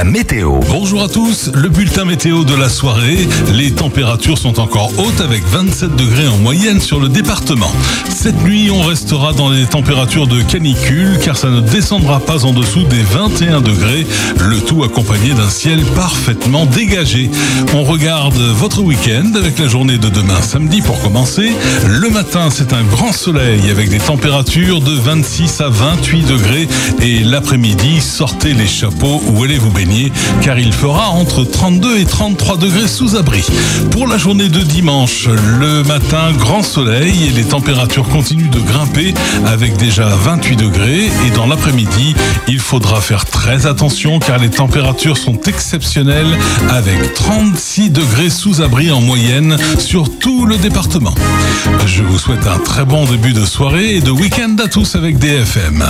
Météo. Bonjour à tous, le bulletin météo de la soirée. Les températures sont encore hautes avec 27 degrés en moyenne sur le département. Cette nuit, on restera dans les températures de canicule car ça ne descendra pas en dessous des 21 degrés, le tout accompagné d'un ciel parfaitement dégagé. On regarde votre week-end avec la journée de demain samedi pour commencer. Le matin, c'est un grand soleil avec des températures de 26 à 28 degrés et l'après-midi, sortez les chapeaux ou allez vous baigner car il fera entre 32 et 33 degrés sous abri. Pour la journée de dimanche, le matin, grand soleil et les températures continuent de grimper avec déjà 28 degrés et dans l'après-midi, il faudra faire très attention car les températures sont exceptionnelles avec 36 degrés sous abri en moyenne sur tout le département. Je vous souhaite un très bon début de soirée et de week-end à tous avec DFM.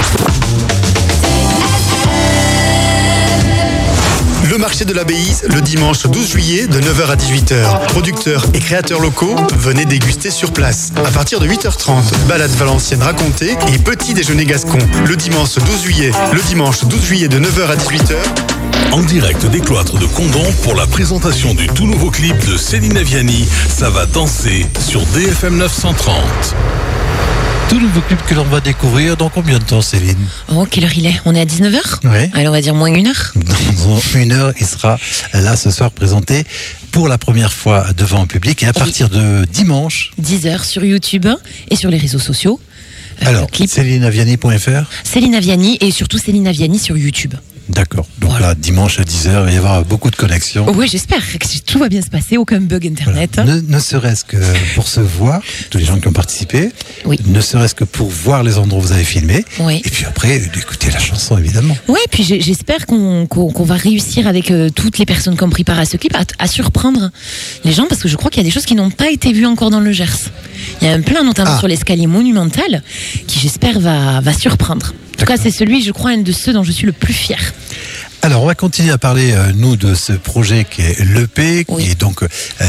Le marché de l'Abbaye, le dimanche 12 juillet de 9h à 18h. Producteurs et créateurs locaux, venez déguster sur place. À partir de 8h30, balade valencienne racontée et petit déjeuner gascon. Le dimanche 12 juillet de 9h à 18h. En direct des cloîtres de Condom pour la présentation du tout nouveau clip de Céline Aviani, Ça va danser sur DFM 930. Tout nouveau clip que l'on va découvrir dans combien de temps, Céline? Oh, quelle heure il est? On est à 19h? Oui. Allez, on va dire moins 1 heure. Dans 1 heure, il sera là ce soir présenté pour la première fois devant le public et à partir de dimanche. 10h sur YouTube et sur les réseaux sociaux. Alors, CélineAviani.fr. Céline Aviani et surtout Céline Aviani sur YouTube. D'accord. Donc voilà, là, dimanche à 10h, il va y avoir beaucoup de connexions. Oui, j'espère que tout va bien se passer, aucun bug Internet. Voilà. Ne serait-ce que pour se voir, tous les gens qui ont participé, oui. Ne serait-ce que pour voir les endroits où vous avez filmé, oui. Et puis après, d'écouter la chanson, évidemment. Oui, puis j'espère qu'on va réussir avec toutes les personnes qui ont pris part à ce clip à surprendre les gens, parce que je crois qu'il y a des choses qui n'ont pas été vues encore dans le Gers. Il y a un plan, notamment sur l'escalier monumental, qui j'espère va surprendre. En tout cas, c'est celui, je crois, un de ceux dont je suis le plus fier. Alors, on va continuer à parler, nous, de ce projet qui est l'EP, qui est donc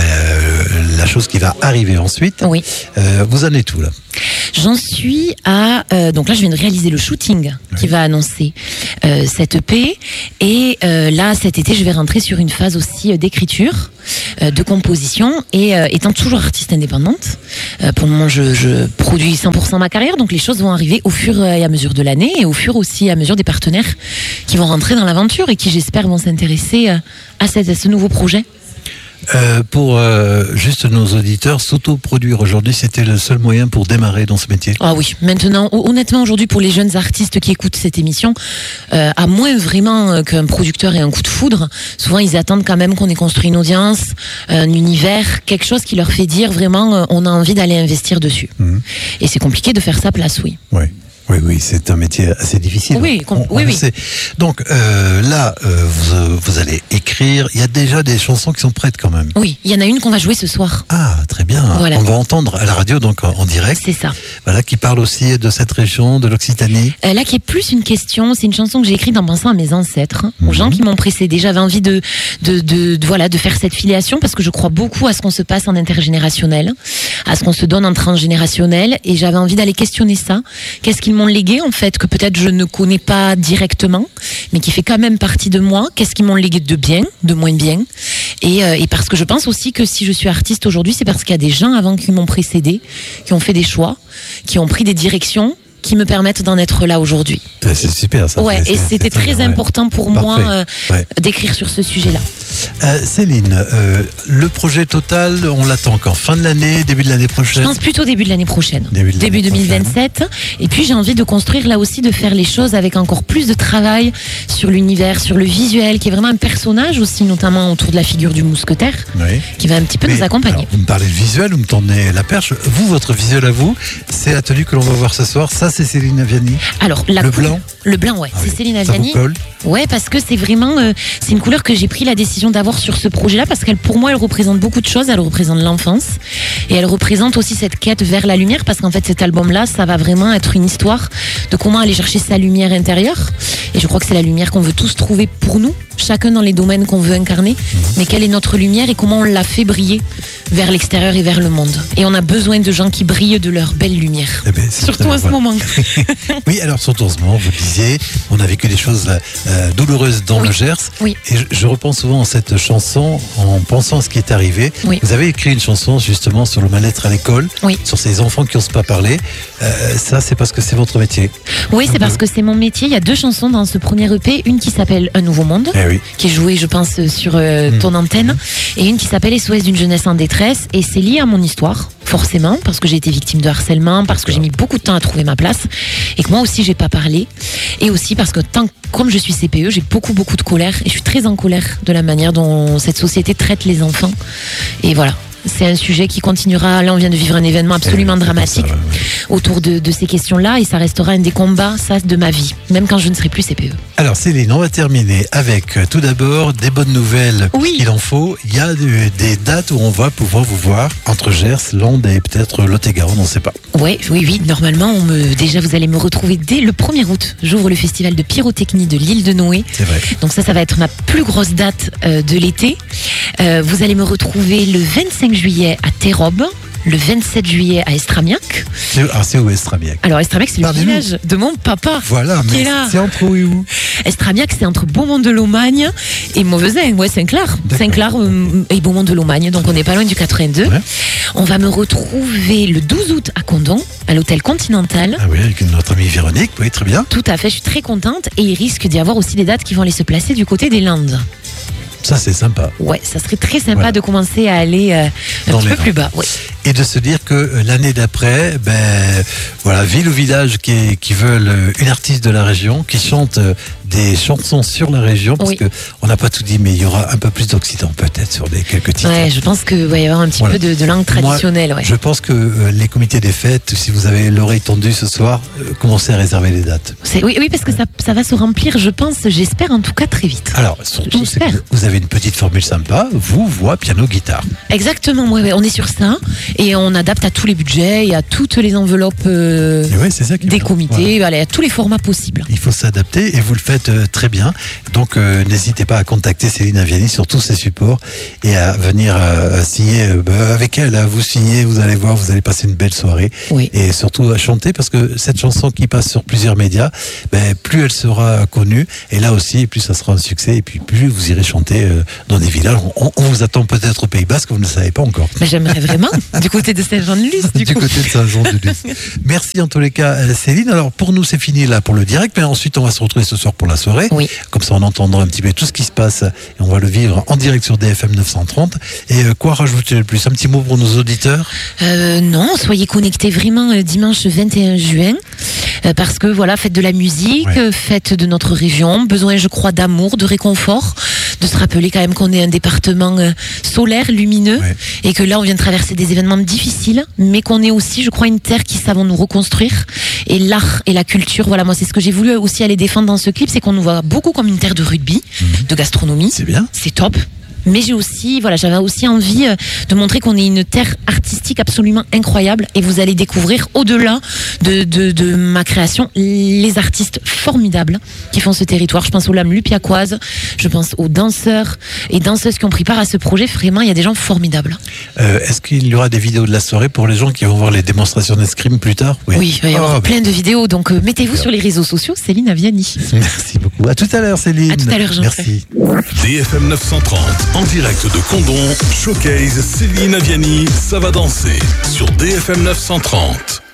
la chose qui va arriver ensuite. Oui. Vous en êtes où, là? J'en suis à... donc là, je viens de réaliser le shooting qui va annoncer cette EP. Et là, cet été, je vais rentrer sur une phase aussi d'écriture, de composition. Et étant toujours artiste indépendante, pour le moment, je produis 100% ma carrière. Donc les choses vont arriver au fur et à mesure de l'année et au fur aussi et à mesure des partenaires qui vont rentrer dans l'aventure et qui, j'espère, vont s'intéresser à ce nouveau projet. Pour juste nos auditeurs, s'autoproduire aujourd'hui, c'était le seul moyen pour démarrer dans ce métier? Ah oui, maintenant, honnêtement, aujourd'hui, pour les jeunes artistes qui écoutent cette émission, à moins vraiment qu'un producteur ait un coup de foudre, souvent ils attendent quand même qu'on ait construit une audience, un univers, quelque chose qui leur fait dire vraiment on a envie d'aller investir dessus. Mmh. Et c'est compliqué de faire sa place, oui. Oui. Oui, c'est un métier assez difficile. Oui, oui. Donc là, vous allez écrire. Il y a déjà des chansons qui sont prêtes quand même. Oui, il y en a une qu'on va jouer ce soir. Ah, très bien. Voilà. On va entendre à la radio, donc en direct. C'est ça. Voilà, qui parle aussi de cette région, de l'Occitanie. Là, qui est plus une question. C'est une chanson que j'ai écrite en pensant à mes ancêtres, aux gens qui m'ont précédé. J'avais envie de faire cette filiation parce que je crois beaucoup à ce qu'on se passe en intergénérationnel, à ce qu'on se donne en transgénérationnel, et j'avais envie d'aller questionner ça. Qu'est-ce qu'ils m'ont légué en fait, que peut-être je ne connais pas directement, mais qui fait quand même partie de moi? Qu'est-ce qu'ils m'ont légué de bien, de moins bien? Et parce que je pense aussi que si je suis artiste aujourd'hui, c'est parce qu'il y a des gens avant qui m'ont précédé, qui ont fait des choix, qui ont pris des directions qui me permettent d'en être là aujourd'hui. C'est super ça. Ouais, et c'était très important pour moi d'écrire sur ce sujet-là. Céline, le projet total, on l'attend quand? Fin de l'année, début de l'année prochaine? Je pense plutôt début de l'année prochaine. Début 2027. Et puis j'ai envie de construire là aussi, de faire les choses avec encore plus de travail sur l'univers, sur le visuel, qui est vraiment un personnage aussi, notamment autour de la figure du mousquetaire, qui va un petit peu nous accompagner. Alors, vous me parlez de visuel, vous me tendez la perche. Vous, votre visuel à vous, c'est la tenue que l'on va voir ce soir. Ça, c'est Céline Aviani. Alors, blanc. Le blanc, ouais. C'est Céline Aviani. Ça vous colle? Ouais, parce que c'est vraiment, c'est une couleur que j'ai pris la décision d'avoir sur ce projet-là, parce qu'elle, pour moi, elle représente beaucoup de choses. Elle représente l'enfance et elle représente aussi cette quête vers la lumière, parce qu'en fait, cet album-là, ça va vraiment être une histoire de comment aller chercher sa lumière intérieure. Et je crois que c'est la lumière qu'on veut tous trouver pour nous, chacun dans les domaines qu'on veut incarner. Mais quelle est notre lumière et comment on la fait briller vers l'extérieur et vers le monde. Et on a besoin de gens qui brillent de leur belle lumière. Eh ben, Surtout en ce moment. Oui, alors surtout en ce moment, vous le disiez, on a vécu des choses douloureuses dans le Gers. Oui. Et je repense souvent à cette chanson en pensant à ce qui est arrivé. Oui. Vous avez écrit une chanson justement sur le mal-être à l'école, Oui. sur ces enfants qui n'osent pas parler. Ça, c'est parce que c'est votre métier. Oui, c'est parce que c'est mon métier. Il y a 2 chansons dans ce premier EP. Une qui s'appelle Un nouveau monde, Eh oui. qui est jouée, je pense, sur ton antenne. Et une qui s'appelle SOS d'une jeunesse en détresse. Et c'est lié à mon histoire, forcément, parce que j'ai été victime de harcèlement, parce que j'ai mis beaucoup de temps à trouver ma place. Et que moi aussi, j'ai pas parlé. Et aussi parce que comme je suis CPE, j'ai beaucoup de colère. Et je suis très en colère de la manière dont cette société traite les enfants. Et voilà. C'est un sujet qui continuera. Là, on vient de vivre un événement absolument dramatique autour de ces questions-là, et ça restera un des combats, ça, de ma vie, même quand je ne serai plus CPE. Alors Céline, on va terminer avec tout d'abord des bonnes nouvelles. Oui. Il en faut. Il y a des dates où on va pouvoir vous voir entre Gers, Landes et peut-être Lot-et-Garonne, on ne sait pas. Oui. Normalement, déjà, vous allez me retrouver dès le 1er août. J'ouvre le festival de pyrotechnie de l'île de Noé. C'est vrai. Donc ça va être ma plus grosse date de l'été. Vous allez me retrouver le 25 juillet à Terrobe, le 27 juillet à Estramiac. C'est où Estramiac? Alors Estramiac, c'est le village de mon papa. Voilà, qui mais est là. c'est entre où et où? Estramiac, c'est entre Beaumont-de-Lomagne et Mauvesin, Saint-Clar. Saint-Clar et Beaumont-de-Lomagne, donc on n'est pas loin du 82. Ouais. On va me retrouver le 12 août à Condon, à l'hôtel Continental. Ah oui, avec notre amie Véronique, oui, très bien. Tout à fait, je suis très contente. Et il risque d'y avoir aussi des dates qui vont aller se placer du côté des Landes. Ça, c'est sympa. Ouais, ça serait très sympa de commencer à aller un petit peu plus bas. Ouais. Et de se dire que l'année d'après, ville ou village qui veulent une artiste de la région, qui chante des chansons sur la région, parce que on n'a pas tout dit, mais il y aura un peu plus d'Occident peut-être sur quelques titres. Ouais, je pense qu'il va y avoir un petit peu de langue traditionnelle. Moi, je pense que les comités des fêtes, si vous avez l'oreille tendue ce soir, commencez à réserver les dates. Oui, parce que ça va se remplir, je pense, j'espère en tout cas très vite. Alors, surtout, c'est que vous avez une petite formule sympa, voix, piano, guitare. Exactement, on est sur ça, et on adapte à tous les budgets et à toutes les enveloppes c'est ça des comités, à tous les formats possibles. Il faut s'adapter, et vous le faites très bien. Donc, n'hésitez pas à contacter Céline Aviani sur tous ses supports et à venir signer avec elle. Vous signez, vous allez voir, vous allez passer une belle soirée. Oui. Et surtout à chanter, parce que cette chanson qui passe sur plusieurs médias, plus elle sera connue, et là aussi, plus ça sera un succès, et puis plus vous irez chanter dans des villages. On vous attend peut-être au Pays Basque, vous ne le savez pas encore. J'aimerais vraiment, du côté de Saint-Jean-de-Luz. Du côté de Saint-Jean-de-Luz. Merci en tous les cas, Céline. Alors pour nous, c'est fini là pour le direct, mais ensuite on va se retrouver ce soir pour la soirée. Oui. Comme ça, on entendra un petit peu tout ce qui se passe, et on va le vivre en direct sur DFM 930. Et quoi rajouter le plus? Un petit mot pour nos auditeurs? Non, soyez connectés vraiment dimanche 21 juin. Parce que faites de la musique, faites de notre région, besoin, je crois, d'amour, de réconfort, de se rappeler quand même qu'on est un département solaire, lumineux, et que là on vient de traverser des événements difficiles, mais qu'on est aussi, je crois, une terre qui savons nous reconstruire. Et l'art et la culture, moi c'est ce que j'ai voulu aussi aller défendre dans ce clip, c'est qu'on nous voit beaucoup comme une terre de rugby, de gastronomie. C'est bien. C'est top. Mais j'avais aussi envie de montrer qu'on est une terre artistique absolument incroyable, et vous allez découvrir au-delà de ma création les artistes formidables qui font ce territoire. Je pense aux lames lupiacoises, je pense aux danseurs et danseuses qui ont pris part à ce projet. Vraiment, il y a des gens formidables. Est-ce qu'il y aura des vidéos de la soirée pour les gens qui vont voir les démonstrations d'escrime plus tard? Oui, il va y avoir plein de vidéos, donc mettez-vous sur les réseaux sociaux, Céline Aviani. Merci beaucoup. À tout à l'heure, Céline. À tout à l'heure, Jean-François. Merci. DFM 930, en direct de Condon, Showcase Céline Aviani, ça va danser sur DFM 930.